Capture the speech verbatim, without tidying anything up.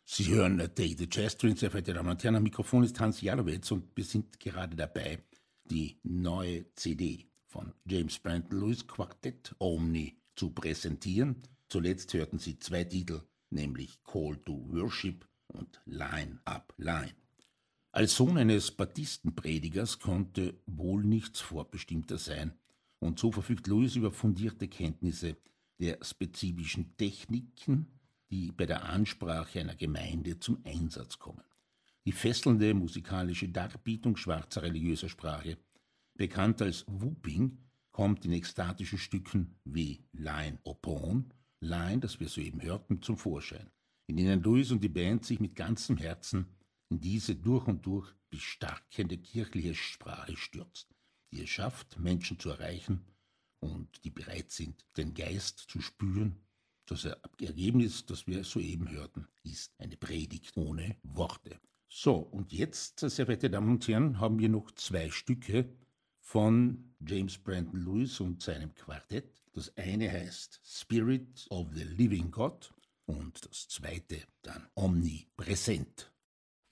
Sie hören Day the Jazz Twins, sehr verehrte Damen und Herren, am Mikrofon ist Hans Jalowitz und wir sind gerade dabei, die neue C D von James Brandon Lewis Quartett Omni zu präsentieren. Zuletzt hörten Sie zwei Titel, nämlich Call to Worship und Line Up Line. Als Sohn eines Baptistenpredigers konnte wohl nichts vorbestimmter sein und so verfügt Lewis über fundierte Kenntnisse der spezifischen Techniken, die bei der Ansprache einer Gemeinde zum Einsatz kommen. Die fesselnde musikalische Darbietung schwarzer religiöser Sprache, bekannt als Whooping, kommt in ekstatischen Stücken wie Line Upon Line, das wir soeben hörten, zum Vorschein, in denen Lewis und die Band sich mit ganzem Herzen in diese durch und durch bestarkende kirchliche Sprache stürzt, die es schafft, Menschen zu erreichen und die bereit sind, den Geist zu spüren. Das Ergebnis, das wir soeben hörten, ist eine Predigt ohne Worte. So, und jetzt, sehr verehrte Damen und Herren, haben wir noch zwei Stücke von James Brandon Lewis und seinem Quartett. Das eine heißt Spirit of the Living God und das zweite dann Omnipräsent.